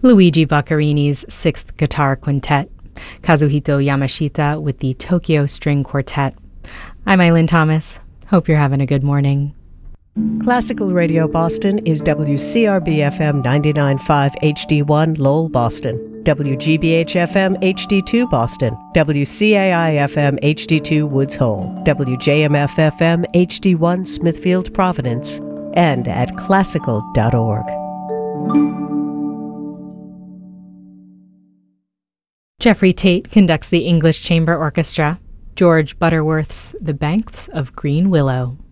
Luigi Boccarini's Sixth Guitar Quintet, Kazuhito Yamashita with the Tokyo String Quartet. I'm Eileen Thomas. Hope you're having a good morning. Classical Radio Boston is WCRB-FM 99.5 HD1 Lowell, Boston, WGBH-FM HD2 Boston, WCAI-FM HD2 Woods Hole, WJMF-FM HD1 Smithfield, Providence, and at classical.org. Jeffrey Tate conducts the English Chamber Orchestra. George Butterworth's The Banks of Green Willow.